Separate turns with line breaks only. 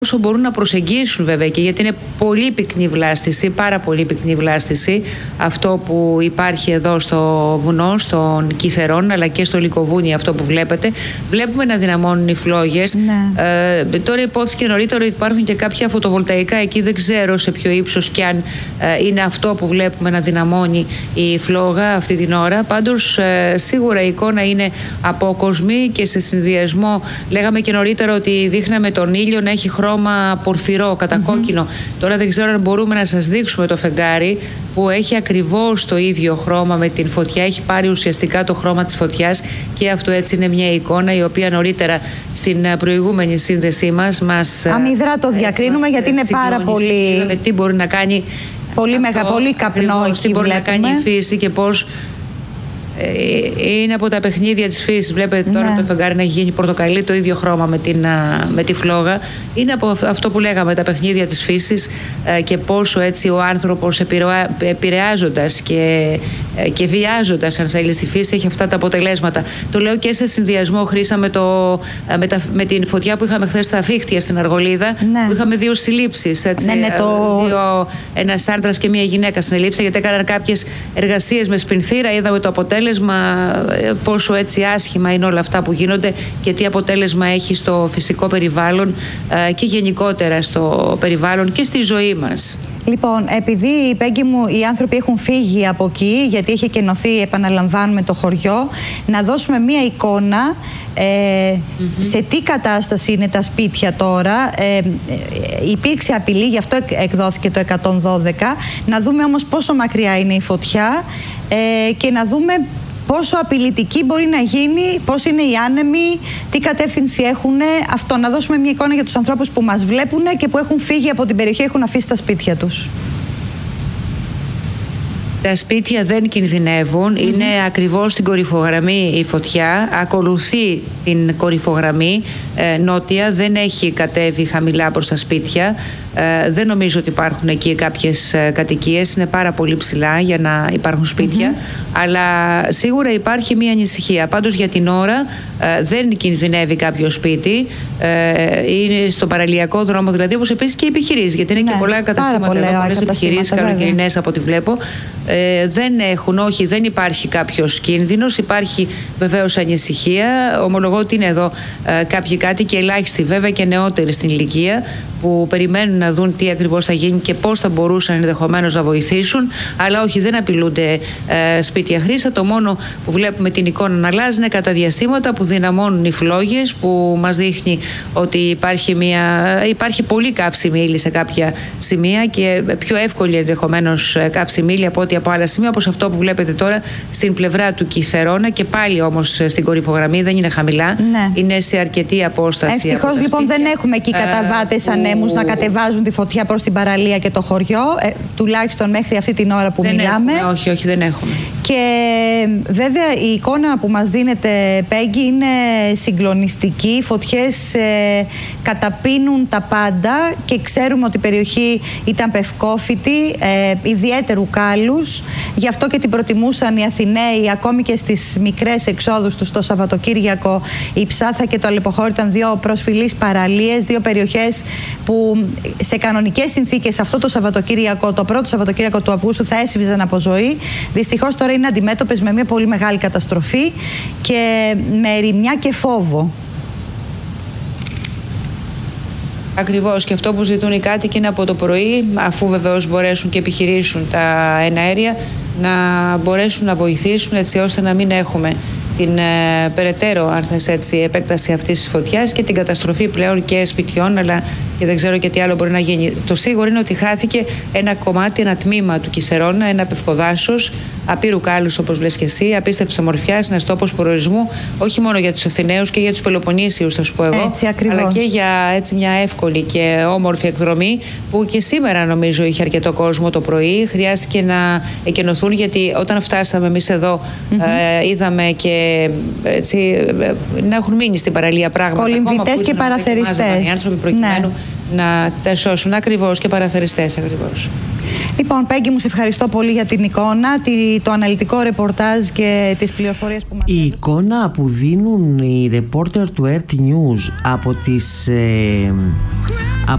όσο μπορούν να προσεγγίσουν βέβαια, και γιατί είναι πολύ πυκνή βλάστηση, πάρα πολύ πυκνή βλάστηση αυτό που υπάρχει εδώ στο βουνό, στον Κιθερών, αλλά και στο Λυκοβούνι, αυτό που βλέπουμε να δυναμώνουν οι φλόγες. Τώρα υπόθηκε νωρίτερα ότι υπάρχουν και κάποια φωτοβολταϊκά εκεί, δεν ξέρω σε ποιο ύψος και αν είναι αυτό που βλέπουμε να δυναμώνει η φλόγα αυτή την ώρα. Πάντως σίγουρα η εικόνα είναι απόκοσμη και σε συνδυασμό, λέγαμε και νωρίτερα ότι δείχναμε τον ήλιο να έχει χρώμα πορφυρό, κατακόκκινο. Τώρα δεν ξέρω αν μπορούμε να σας δείξουμε το φεγγάρι που έχει ακριβώς το ίδιο χρώμα με την φωτιά, έχει πάρει ουσιαστικά το χρώμα της φωτιάς, και αυτό έτσι είναι μια εικόνα η οποία νωρίτερα στην προηγούμενη σύνδεσή μας
αμυδρά το διακρίνουμε, γιατί είναι πάρα πολύ.
Είδαμε τι μπορεί να κάνει
πολύ καπνό εκεί,
τι μπορεί να κάνει η φύση και πώς είναι από τα παιχνίδια της φύσης. Βλέπετε τώρα το φεγγάρι να έχει γίνει πορτοκαλί, το ίδιο χρώμα με τη φλόγα. Είναι από αυτό που λέγαμε, τα παιχνίδια της φύσης, και πόσο έτσι ο άνθρωπος επηρεάζοντας και βιάζοντας, αν θέλει, στη φύση, έχει αυτά τα αποτελέσματα. Το λέω και σε συνδυασμό, Χρύσα, με την φωτιά που είχαμε χθες στα Φίχτια στην Αργολίδα, που είχαμε 2 συλλήψεις. Ένας άντρας και μια γυναίκα συνελήψαν γιατί έκαναν κάποιες εργασίες με σπινθήρα. Είδαμε το αποτέλεσμα, πόσο έτσι άσχημα είναι όλα αυτά που γίνονται και τι αποτέλεσμα έχει στο φυσικό περιβάλλον και γενικότερα στο περιβάλλον και στη ζωή μας.
Λοιπόν, επειδή, Πέγγι μου, οι άνθρωποι έχουν φύγει από εκεί, γιατί έχει κενωθεί, επαναλαμβάνουμε, το χωριό, να δώσουμε μία εικόνα σε τι κατάσταση είναι τα σπίτια τώρα. Υπήρξε απειλή, γι' αυτό εκδόθηκε το 112. Να δούμε όμως πόσο μακριά είναι η φωτιά και να δούμε πόσο απειλητική μπορεί να γίνει, πώς είναι οι άνεμοι, τι κατεύθυνση έχουν. Αυτό, να δώσουμε μια εικόνα για τους ανθρώπους που μας βλέπουν και που έχουν φύγει από την περιοχή, έχουν αφήσει τα σπίτια τους.
Τα σπίτια δεν κινδυνεύουν, είναι ακριβώς στην κορυφογραμμή η φωτιά, ακολουθεί την κορυφογραμμή νότια, δεν έχει κατέβει χαμηλά προς τα σπίτια. Δεν νομίζω ότι υπάρχουν εκεί κάποιες κατοικίες, είναι πάρα πολύ ψηλά για να υπάρχουν σπίτια, αλλά σίγουρα υπάρχει μια ανησυχία. Πάντως για την ώρα δεν κινδυνεύει κάποιο σπίτι, είναι στο παραλιακό δρόμο δηλαδή, όπως επίσης και οι επιχειρήσεις, γιατί είναι και πολλά καταστήματα εδώ, πολλές επιχειρήσεις καλοκαιρινές από ό,τι βλέπω. Δεν υπάρχει κάποιος κίνδυνος, υπάρχει βεβαίως ανησυχία. Ομολογώ ότι είναι εδώ κάποιοι κάτοικοι, ελάχιστοι βέβαια και νεότεροι στην ηλικία, που περιμένουν να δουν τι ακριβώς θα γίνει και πώς θα μπορούσαν ενδεχομένως να βοηθήσουν. Αλλά όχι, δεν απειλούνται σπίτια, Χρύσα. Το μόνο που βλέπουμε την εικόνα να αλλάζει είναι κατά διαστήματα που δυναμώνουν οι φλόγες, που μας δείχνει ότι υπάρχει πολύ καύσιμη ύλη σε κάποια σημεία και πιο εύκολη ενδεχομένως καύσιμη ύλη από ό,τι από άλλα σημεία, όπως αυτό που βλέπετε τώρα στην πλευρά του Κιθερώνα, και πάλι όμως στην κορυφογραμμή, δεν είναι χαμηλά, είναι σε αρκετή απόσταση.
Ευτυχώς λοιπόν δεν έχουμε εκεί καταβάτες ανέμους να κατεβάζουν τη φωτιά προς την παραλία και το χωριό, τουλάχιστον μέχρι αυτή την ώρα που μιλάμε.
Όχι, δεν έχουμε.
Και βέβαια η εικόνα που μας δίνεται, Πέγγι, είναι συγκλονιστική. Οι φωτιές καταπίνουν τα πάντα και ξέρουμε ότι η περιοχή ήταν πευκόφυτη, ιδιαίτερου κάλους. Γι' αυτό και την προτιμούσαν οι Αθηναίοι, ακόμη και στις μικρές εξόδους τους το Σαββατοκύριακο. Η Ψάθα και το Αλεποχώρι ήταν 2 προσφυλείς παραλίες, 2 περιοχές που σε κανονικές συνθήκες αυτό το Σαββατοκύριακο, το πρώτο Σαββατοκύριακο του Αυγούστου, θα έσβηζαν από ζωή. Δυστυχώς τώρα είναι αντιμέτωπες με μια πολύ μεγάλη καταστροφή και με ερημιά και φόβο.
Ακριβώς, και αυτό που ζητούν οι κάτοικοι είναι από το πρωί, αφού βεβαίως μπορέσουν και επιχειρήσουν τα εναέρια, να μπορέσουν να βοηθήσουν έτσι ώστε να μην έχουμε την περαιτέρω, αν θες έτσι, επέκταση αυτής της φωτιάς και την καταστροφή πλέον και σπιτιών, αλλά και δεν ξέρω και τι άλλο μπορεί να γίνει. Το σίγουρο είναι ότι χάθηκε ένα κομμάτι, ένα τμήμα του Κιθερώνα, ένα πευκοδάσος, απείρου κάλους όπως λες και εσύ, απίστευτης ομορφιάς, ένας τόπος προορισμού, όχι μόνο για τους Αθηναίους και για τους Πελοποννήσιους, θα σου πω εγώ, αλλά και για έτσι μια εύκολη και όμορφη εκδρομή, που και σήμερα νομίζω είχε αρκετό κόσμο το πρωί. Χρειάστηκε να εκενωθούν, γιατί όταν φτάσαμε εμείς εδώ, είδαμε και έτσι, να έχουν μείνει στην παραλία πράγματα.
Κολυμβητές και παραθεριστές.
Οι άνθρωποι προκειμένου να τα σώσουν, ακριβώς, και παραθεριστές ακριβώς.
Λοιπόν, Πέγγι μου, σε ευχαριστώ πολύ για την εικόνα, το αναλυτικό ρεπορτάζ και τις πληροφορίες που μας
Η εικόνα που δίνουν οι ρεπόρτερ του RT News από τις